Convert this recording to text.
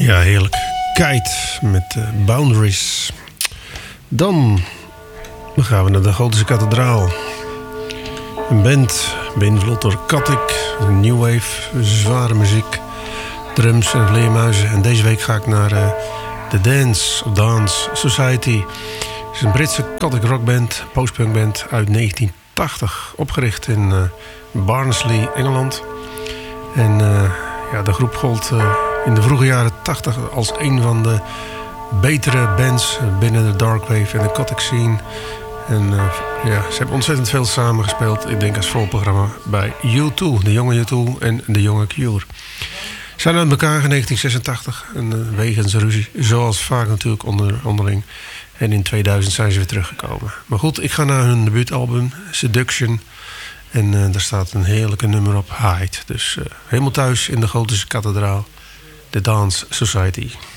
Ja, heerlijk. Kite met Boundaries. Dan gaan we naar de Gotische Kathedraal. Een band beïnvloed door Katik, new wave, zware muziek, drums en vleermuizen. En deze week ga ik naar de Dance Society. Het is een Britse Katik rockband, postpunkband uit 1980. Opgericht in Barnsley, Engeland. En de groep gold in de vroege jaren 80 als een van de betere bands binnen de darkwave en de Katik scene. En ze hebben ontzettend veel samengespeeld. Ik denk als voorprogramma bij U2, de jonge U2 en de jonge Cure. Ze zijn uit elkaar in 1986 en wegens ruzie, zoals vaak natuurlijk onderling. En in 2000 zijn ze weer teruggekomen. Maar goed, ik ga naar hun debuutalbum Seduction. En daar staat een heerlijke nummer op, Hide. Dus helemaal thuis in de Gotische Kathedraal, de Dance Society.